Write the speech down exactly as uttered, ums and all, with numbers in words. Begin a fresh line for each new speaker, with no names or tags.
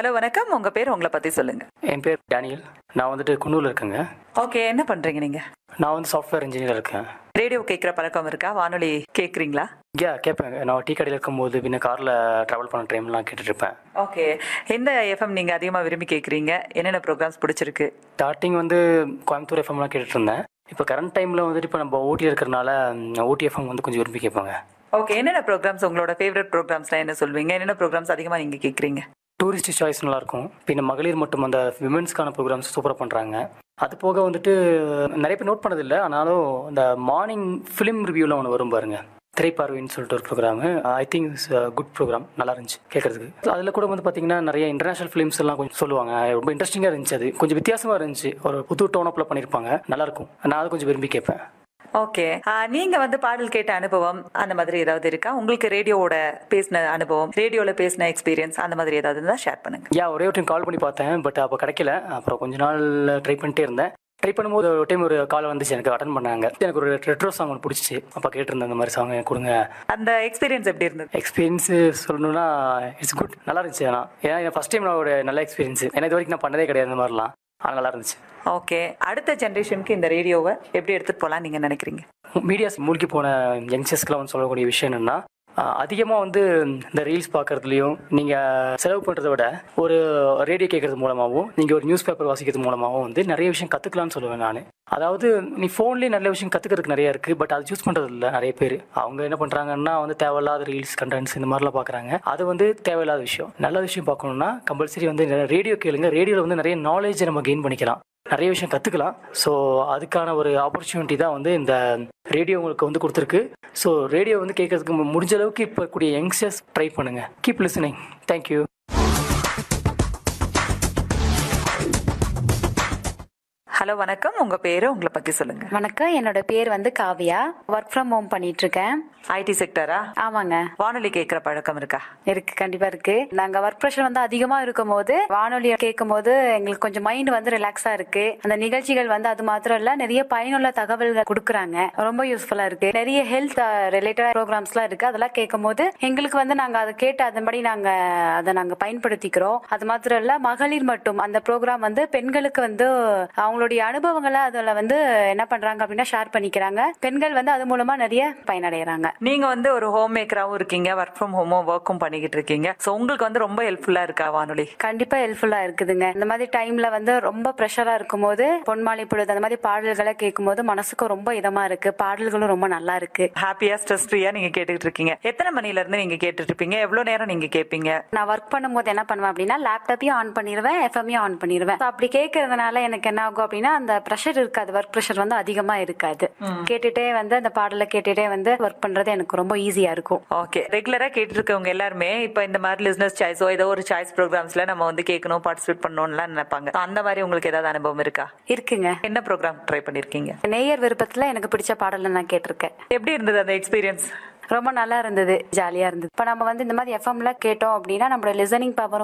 Hello வணக்கம். உங்க பேர், உங்களை பத்தி சொல்லுங்க.
என் பேர் டேனியல். நான் வந்துட்டு குன்னூர்ல இருக்கேங்க.
ஓகே, என்ன பண்றீங்க நீங்க?
நான் வந்து சாஃப்ட்வேர் இன்ஜினியர் இருக்கேன்.
ரேடியோ கேட்குற பழக்கம் இருக்கா? வானொலி கேட்குறீங்களா?
யா கேட்பேங்க. நான் டீ கடையில் இருக்கும்போது பின்ன காரில் ட்ராவல் பண்ண டைம்லாம் கேட்டுட்டு இருப்பேன்.
ஓகே, எந்த எஃப்எம் நீங்க அதிகமா விரும்பி கேட்குறீங்க? என்னென்ன ப்ரோக்ராம்ஸ் பிடிச்சிருக்கு?
ஸ்டார்டிங் வந்து கோயம்புத்தூர் எஃப்எம்லாம் கேட்டுட்டு இருந்தேன். இப்போ கரண்ட் டைமில் வந்துட்டு இப்போ நம்ம ஊட்டி இருக்கிறனால ஊட்டி எஃப்எம் வந்து கொஞ்சம் விரும்பி கேட்பாங்க.
ஓகே, என்னென்ன ப்ரோக்ராம்ஸ் உங்களோட ஃபேவரட் ப்ரோக்ராம்ஸ்லாம் என்ன சொல்வீங்க? என்னென்ன ப்ரோக்ராம்ஸ் அதிகமா நீங்க கேட்குறீங்க?
டூரிஸ்ட் சாய்ஸ் நல்லாயிருக்கும். பின்ன மகளிர் மட்டும் அந்த விமென்ஸ்க்கான ப்ரோக்ராம்ஸ் சூப்பராக பண்ணுறாங்க. அது போக வந்துட்டு நிறைய பேர் நோட் பண்ணதில்லை, ஆனாலும் இந்த மார்னிங் ஃபிலிம் ரிவ்யூவில் ஒன்று வரும் பாருங்க, திரைப்பார்வைன்னு சொல்லிட்டு ஒரு programme. I think it's good program, நல்லா இருந்துச்சு கேட்கறதுக்கு. அதில் கூட வந்து பார்த்தீங்கன்னா நிறைய இன்டர்நேஷனல் ஃபிலிம்ஸ் எல்லாம் கொஞ்சம் சொல்லுவாங்க. ரொம்ப இன்ட்ரெஸ்டிங்காக இருந்துச்சு. அது கொஞ்சம் வித்தியாசமாக இருந்துச்சு. ஒரு புது டோனப்பில் பண்ணியிருப்பாங்க, நல்லாயிருக்கும். நான் அதை கொஞ்சம் விரும்பி கேட்பேன்.
ஓகே, நீங்க வந்து பாடல் கேட்ட அனுபவம் அந்த மாதிரி ஏதாவது இருக்கா? உங்களுக்கு ரேடியோவோட பேசின அனுபவம், ரேடியோல பேசின எக்ஸ்பீரியன்ஸ் அந்த மாதிரி ஏதாவது இருந்தா ஷேர் பண்ணுங்க.
யா ஒரே ஒரு டைம் கால் பண்ணி பார்த்தேன், பட் அப்போ கிடைக்கல. அப்புறம் கொஞ்ச நாள் ட்ரை பண்ணிட்டே இருந்தேன். ட்ரை பண்ணும்போது ஒரு டைம் ஒரு கால் வந்துச்சு, எனக்கு அட்டன் பண்ணாங்க. எனக்கு ஒரு ரெட்ரோ சாங் ஒன்று பிடிச்சிச்சு. அப்போ கேட்டிருந்தேன், அந்த மாதிரி சாங் கொடுங்க.
அந்த எக்ஸ்பீரியன்ஸ் எப்படி இருந்தது?
எக்ஸ்பீரியன்ஸ் சொல்லணும்னா இட்ஸ் குட், நல்லா இருந்துச்சு. ஆனால் ஏன்னா ஃபர்ஸ்ட் டைம் நான் ஒரு நல்ல எக்ஸ்பீரியன்ஸ். ஏன்னா இது வரைக்கும் நான் பண்ணதே கிடையாது இந்த மாதிரிலாம். ஆனால் நல்லா இருந்துச்சு.
ஓகே, அடுத்த ஜென்ரேஷனுக்கு இந்த ரேடியோவை எப்படி எடுத்துட்டு போகலாம் நீங்க நினைக்கிறீங்க?
மீடியாஸ் மூழ்கி போன யங்ஸ்டர்ஸ்க்குலாம் வந்து சொல்லக்கூடிய விஷயம் என்னென்னா, அதிகமாக வந்து இந்த ரீல்ஸ் பார்க்குறதுலையும் நீங்கள் செலவு பண்ணுறத விட ஒரு ரேடியோ கேட்குறது மூலமாகவும் நீங்கள் ஒரு நியூஸ் பேப்பர் வாசிக்கிறது மூலமாகவும் வந்து நிறைய விஷயம் கற்றுக்கலாம்னு சொல்லுவேன் நான். அதாவது நீ ஃபோன்லேயே நல்ல விஷயம் கற்றுக்கிறதுக்கு நிறைய இருக்குது, பட் அது சூஸ் பண்ணுறது இல்லை நிறைய பேர். அவங்க என்ன பண்ணுறாங்கன்னா வந்து தேவையில்லாத ரீல்ஸ் கண்டென்ட்ஸ் இந்த மாதிரிலாம் பார்க்குறாங்க. அது வந்து தேவையில்லாத விஷயம். நல்ல விஷயம் பார்க்கணுன்னா கம்பல்சரி வந்து ரேடியோ கேளுங்க. ரேடியோவில் வந்து நிறைய நாலேஜை நம்ம கெயின் பண்ணிக்கலாம், நிறைய விஷயம் கற்றுக்கலாம். ஸோ அதுக்கான ஒரு ஆப்பர்ச்சுனிட்டி தான் வந்து இந்த ரேடியோ உங்களுக்கு வந்து கொடுத்துருக்கு. ஸோ ரேடியோ வந்து கேட்கறதுக்கு முடிஞ்ச அளவுக்கு இப்போ கூடிய யங்ஸ்டர்ஸ் ட்ரை பண்ணுங்கள். Keep listening. தேங்க்யூ.
ஹலோ வணக்கம். உங்க பேரு, உங்களை பத்தி சொல்லுங்க.
வணக்கம், என்னோட பேர் வந்து காவியா. ஒர்க் ஃப்ரம் ஹோம் பண்ணிட்டு இருக்கேன்.
ஐடி செக்டரா?
ஆமாங்க.
வானொலி கேட்கிற பழக்கம் இருக்கா?
இருக்கு, கண்டிப்பா இருக்கு. நாங்க ஒர்க் ப்ரெஷர் வந்து அதிகமா இருக்கும் போது வானொலி கேட்கும் போது எங்களுக்கு கொஞ்சம் மைண்ட் வந்து ரிலாக்ஸா இருக்கு. அந்த நிகழ்ச்சிகள் வந்து அது மாத்திரம் இல்ல, நிறைய பயனுள்ள தகவல்கள் கொடுக்குறாங்க, ரொம்ப யூஸ்ஃபுல்லா இருக்கு. நிறைய ஹெல்த் ரிலேட்டட் ப்ரோக்ராம்ஸ் எல்லாம் இருக்கு. அதெல்லாம் கேட்கும் போது எங்களுக்கு வந்து நாங்க அதை கேட்டு அதன்படி நாங்க அதை நாங்க பயன்படுத்திக்கிறோம். அது மாத்திரம் இல்ல, மகளிர் மட்டும் அந்த ப்ரோக்ராம் வந்து பெண்களுக்கு வந்து அவங்களோட அனுபவங்களை அதுல வந்து என்ன பண்றாங்க அப்படின்னா ஷேர் பண்ணிக்கிறாங்க. பெண்கள் வந்து அது மூலமா நிறைய பயனடைறாங்க.
நீங்க வந்து ஒரு ஹோம் மேக்கராவும் இருக்கீங்க, ஒர்க் ஃப்ரம் ஹோமும் ஒர்க்கும் பண்ணிக்கிட்டு இருக்கீங்க. சோ உங்களுக்கு வந்து ரொம்ப ஹெல்ப்ஃபுல்லா இருக்கா வானொலி?
கண்டிப்பா ஹெல்ப்ஃபுல்லா இருக்குதுங்க. இந்த மாதிரி டைம்ல வந்து ரொம்ப ப்ரெஷரா இருக்கும் போது பொன்மாலை பொழுது அந்த மாதிரி பாடல்களை கேட்கும் போது மனசுக்கும் ரொம்ப இதமா இருக்கு. பாடல்களும் ரொம்ப நல்லா இருக்கு.
ஹாப்பியா ஸ்ட்ரெஸ் ஃப்ரீயா நீங்க கேட்டுட்டு இருக்கீங்க. எத்தனை மணில இருந்து நீங்க கேட்டுட்டு இருப்பீங்க? எவ்வளவு நேரம் நீங்க கேட்பீங்க?
நான் ஒர்க் பண்ணும்போது என்ன பண்ணுவேன் அப்படின்னா லேப்டாப்பையும் ஆன் பண்ணிடுவேன், எஃப்எம்மையும் ஆன் பண்ணிடுவேன். அப்படி கேட்கறதுனால எனக்கு என்ன ஆகும் அப்படின்னா அந்த ப்ரெஷர் இருக்காது, ஒர்க் ப்ரெஷர் வந்து அதிகமா இருக்காது. கேட்டுட்டே வந்து அந்த பாடலை கேட்டுட்டே வந்து ஒர்க் பண்றது எனக்கு ரொம்ப ஈஸியா இருக்கும்.
ஓகே, ரெகுலரா கேட்டு இருக்கவங்க எல்லாருமே இப்ப இந்த மாதிரி லிஸ்னஸ் சாய்ஸோ ஏதோ ஒரு சாய்ஸ் ப்ரோக்ராம்ஸ்ல நம்ம வந்து கேட்கணும், பார்ட்டிசிபேட் பண்ணணும்லாம் நினைப்பாங்க. அந்த மாதிரி உங்களுக்கு ஏதாவது அனுபவம் இருக்கா?
இருக்குங்க.
என்ன ப்ரோக்ராம் ட்ரை பண்ணிருக்கீங்க?
நேயர் விருப்பத்துல எனக்கு பிடிச்ச பாடலை நான் கேட்டிருக்கேன்.
எப்படி இருந்தது அந்த எக்ஸ்பீரியன்ஸ்?
ரொம்ப நல்லா இருந்தது, ஜாலியா இருந்தது. இப்ப நம்ம வந்து இந்த மாதிரி எஃப்எம்ல கேட்டோம் அப்படின்னா நம்மளோட லிசனிங் பவர்